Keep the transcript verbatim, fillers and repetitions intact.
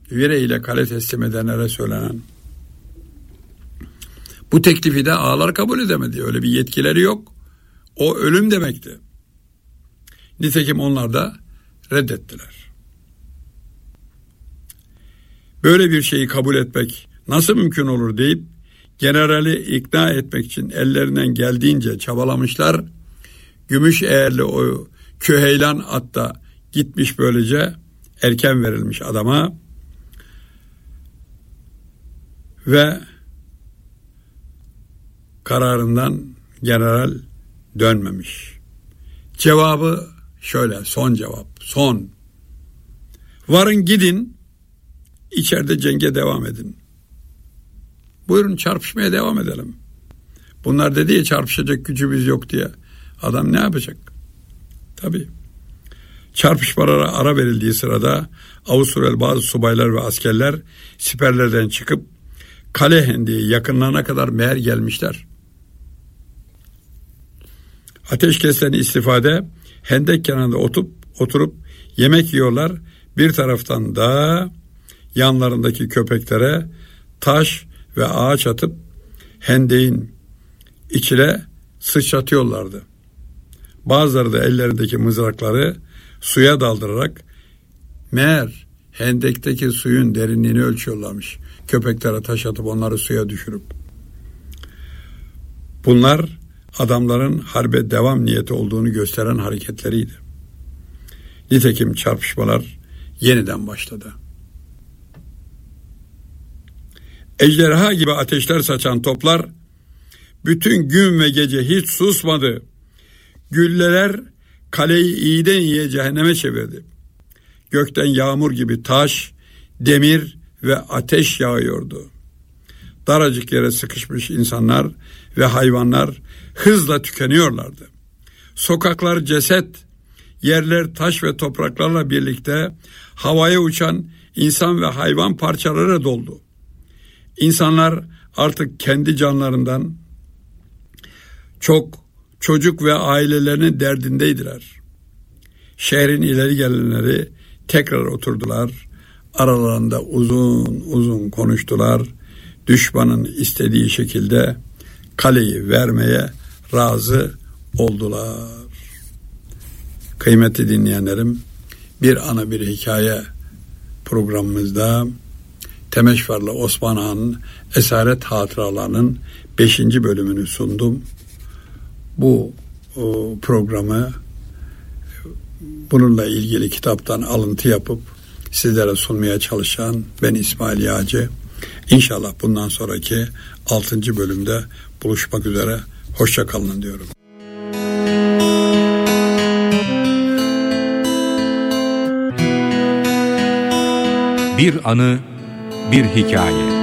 vire ile kale teslim edenlere söylenen bu teklifi de ağalar kabul edemedi. Öyle bir yetkileri yok. O ölüm demekti. Nitekim onlar da reddettiler. Böyle bir şeyi kabul etmek nasıl mümkün olur deyip generali ikna etmek için ellerinden geldiğince çabalamışlar. Gümüş eğerli o Küheylan at da gitmiş, böylece erken verilmiş adama ve kararından general dönmemiş. Cevabı şöyle, son cevap, son. Varın gidin, içeride cenge devam edin. Buyurun çarpışmaya devam edelim. Bunlar dedi ya çarpışacak gücümüz yok diye. Adam ne yapacak? Tabii. Çarpışmalara ara verildiği sırada Avusturyalı bazı subaylar ve askerler siperlerden çıkıp kale hendeği yakınlarına kadar meğer gelmişler. Ateşkesten istifade hendek kenarında oturup, oturup yemek yiyorlar. Bir taraftan da yanlarındaki köpeklere taş ve ağaç atıp hendeğin içine sıçratıyorlardı. Bazıları da ellerindeki mızrakları suya daldırarak meğer hendekteki suyun derinliğini ölçüyorlarmış. Köpeklere taş atıp onları suya düşürüp. Bunlar adamların harbe devam niyeti olduğunu gösteren hareketleriydi. Nitekim çarpışmalar yeniden başladı. Ejderha gibi ateşler saçan toplar bütün gün ve gece hiç susmadı. Gülleler kaleyi iyiden iyiye cehenneme çevirdi. Gökten yağmur gibi taş, demir ve ateş yağıyordu. Daracık yere sıkışmış insanlar ve hayvanlar hızla tükeniyorlardı. Sokaklar ceset, yerler taş ve topraklarla birlikte havaya uçan insan ve hayvan parçaları doldu. İnsanlar artık kendi canlarından çok çocuk ve ailelerinin derdindeydiler. Şehrin ileri gelenleri tekrar oturdular. Aralarında uzun uzun konuştular. Düşmanın istediği şekilde kaleyi vermeye razı oldular. Kıymetli dinleyenlerim, bir ana bir hikaye programımızda Temeşvarlı Osman Han'ın esaret hatıralarının beşinci bölümünü sundum. Bu o, programı bununla ilgili kitaptan alıntı yapıp sizlere sunmaya çalışan ben İsmail Yağcı. İnşallah bundan sonraki altıncı bölümde buluşmak üzere. Hoşça kalın diyorum. Bir anı, bir hikaye.